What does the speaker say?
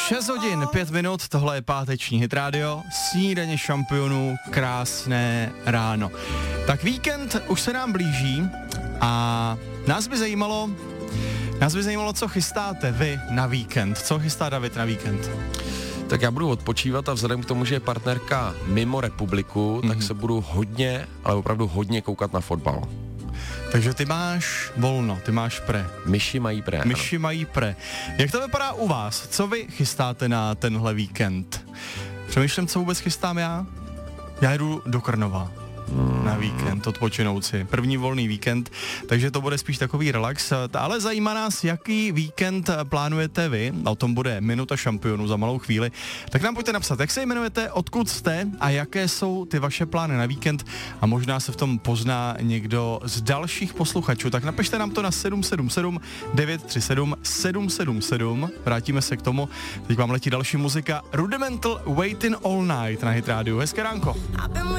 6 hodin, 5 minut, tohle je páteční Hit Radio, snídaně šampionů, krásné ráno. Tak víkend už se nám blíží a nás by zajímalo, co chystáte vy na víkend. Co chystá David na víkend? Tak já budu odpočívat a vzhledem k tomu, že je partnerka mimo republiku, tak se budu hodně, ale opravdu hodně koukat na fotbal. Takže ty máš volno, ty máš pre. Myši mají pre. Jak to vypadá u vás? Co vy chystáte na tenhle víkend? Přemýšlím, co vůbec chystám já? Já jdu do Krnova na víkend, odpočinout si. První volný víkend, takže to bude spíš takový relax. Ale zajímá nás, jaký víkend plánujete vy, o tom bude Minuta šampionů za malou chvíli. Tak nám pojďte napsat, jak se jmenujete, odkud jste a jaké jsou ty vaše plány na víkend a možná se v tom pozná někdo z dalších posluchačů. Tak napište nám to na 777 937 777. Vrátíme se k tomu. Teď vám letí další muzika Rudimental Waiting All Night na Hit Radio. Hezké ránko.